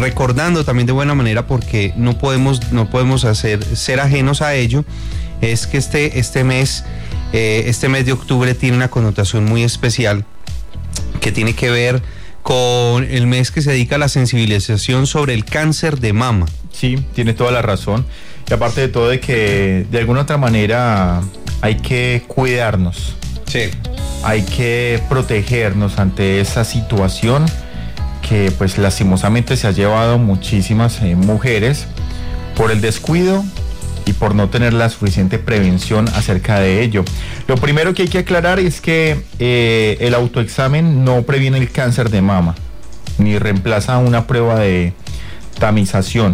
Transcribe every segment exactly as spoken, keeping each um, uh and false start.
recordando también de buena manera, porque no podemos, no podemos hacer, ser ajenos a ello, es que este, este mes, eh, este mes de octubre tiene una connotación muy especial que tiene que ver con el mes que se dedica a la sensibilización sobre el cáncer de mama. Sí, tiene toda la razón. Y aparte de todo, de que de alguna otra manera hay que cuidarnos. Sí. Hay que protegernos ante esa situación que pues lastimosamente se ha llevado muchísimas eh, mujeres por el descuido y por no tener la suficiente prevención acerca de ello. Lo primero que hay que aclarar es que eh, el autoexamen no previene el cáncer de mama, ni reemplaza una prueba de tamización,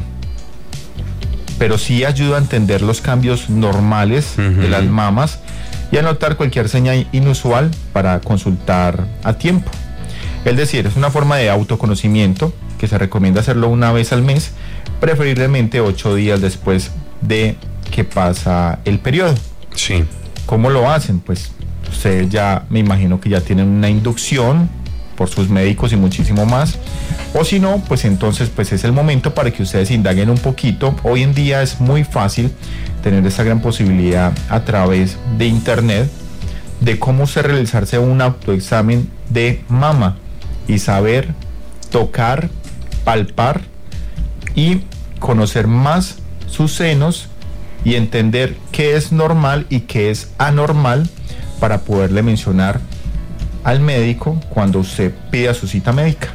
pero sí ayuda a entender los cambios normales uh-huh. de las mamas y a notar cualquier señal inusual para consultar a tiempo. Es decir, es una forma de autoconocimiento que se recomienda hacerlo una vez al mes, preferiblemente ocho días después de que pasa el periodo. Sí. ¿Cómo lo hacen? Pues ustedes ya, me imagino que ya tienen una inducción por sus médicos y muchísimo más. O si no, pues entonces pues es el momento para que ustedes indaguen un poquito. Hoy en día es muy fácil tener esa gran posibilidad a través de internet de cómo usted realizarse un autoexamen de mama y saber tocar, palpar y conocer más sus senos y entender qué es normal y qué es anormal para poderle mencionar al médico cuando usted pida su cita médica.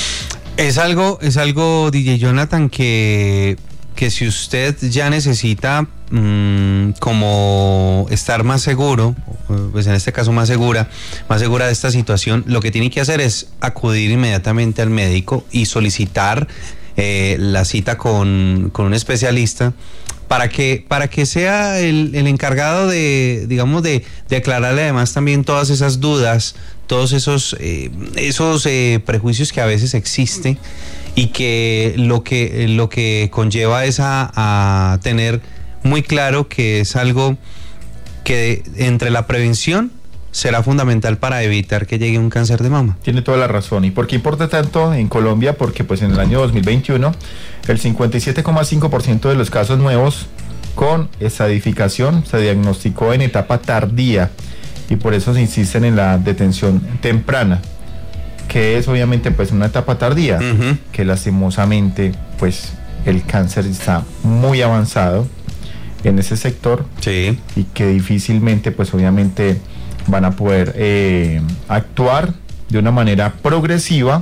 Es algo, es algo, D J Jonathan, que, que si usted ya necesita mmm, como estar más seguro, pues en este caso más segura, más segura de esta situación, lo que tiene que hacer es acudir inmediatamente al médico y solicitar eh, la cita con, con un especialista para que, para que sea el, el encargado de, digamos, de, de aclararle además también todas esas dudas, todos esos, eh, esos eh, prejuicios que a veces existen y que lo que, lo que conlleva es a, a tener muy claro que es algo que entre la prevención será fundamental para evitar que llegue un cáncer de mama. Tiene toda la razón. ¿Y por qué importa tanto en Colombia? Porque pues en el año dos mil veintiuno el cincuenta y siete coma cinco por ciento de los casos nuevos con estadificación se diagnosticó en etapa tardía y por eso se insisten en la detención temprana, que es obviamente pues una etapa tardía, uh-huh. que lastimosamente pues el cáncer está muy avanzado en ese sector, sí. y que difícilmente pues obviamente van a poder eh, actuar de una manera progresiva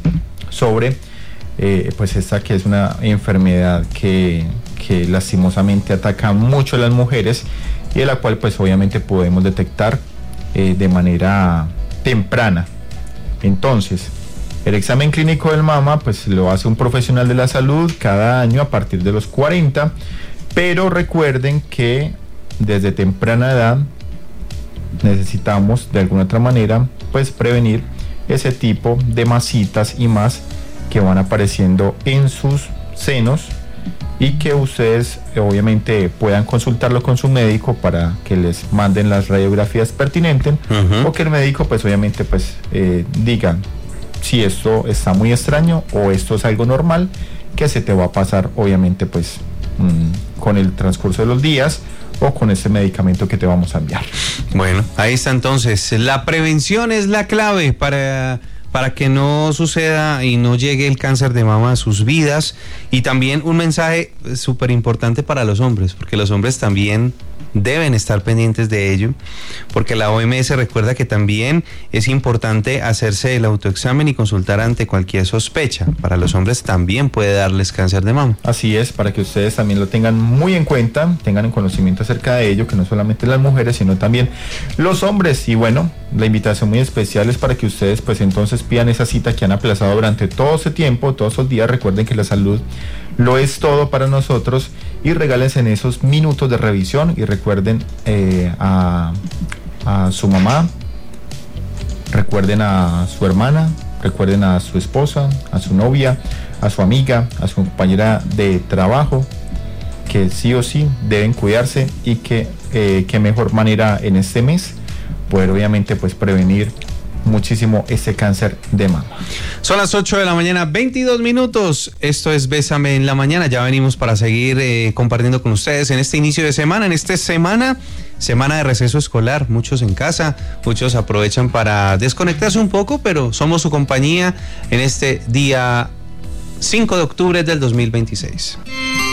sobre eh, pues esta que es una enfermedad que, que lastimosamente ataca mucho a las mujeres y de la cual pues obviamente podemos detectar eh, de manera temprana. Entonces, el examen clínico del mama pues lo hace un profesional de la salud cada año a partir de los cuarenta, pero recuerden que desde temprana edad necesitamos de alguna otra manera pues prevenir ese tipo de masitas y más que van apareciendo en sus senos y que ustedes obviamente puedan consultarlo con su médico para que les manden las radiografías pertinentes, uh-huh. o que el médico pues obviamente pues eh, diga si esto está muy extraño o esto es algo normal que se te va a pasar obviamente pues mmm, con el transcurso de los días o con ese medicamento que te vamos a enviar. Bueno, ahí está entonces. La prevención es la clave para, para que no suceda y no llegue el cáncer de mama a sus vidas. Y también un mensaje súper importante para los hombres, porque los hombres también deben estar pendientes de ello, porque la O M S recuerda que también es importante hacerse el autoexamen y consultar ante cualquier sospecha. Para los hombres también puede darles cáncer de mama. Así es, para que ustedes también lo tengan muy en cuenta, tengan conocimiento acerca de ello, que no solamente las mujeres, sino también los hombres. Y bueno, la invitación muy especial es para que ustedes pues entonces pidan esa cita que han aplazado durante todo ese tiempo, todos esos días. Recuerden que la salud lo es todo para nosotros y regálense en esos minutos de revisión y recuerden eh, a, a su mamá, recuerden a su hermana, recuerden a su esposa, a su novia, a su amiga, a su compañera de trabajo, que sí o sí deben cuidarse y que eh, qué mejor manera en este mes poder obviamente pues prevenir muchísimo ese cáncer de mama. Son las ocho de la mañana, veintidós minutos. Esto es Bésame en la Mañana. Ya venimos para seguir eh, compartiendo con ustedes en este inicio de semana, en esta semana, semana de receso escolar. Muchos en casa, muchos aprovechan para desconectarse un poco, pero somos su compañía en este día cinco de octubre del dos mil veintiséis.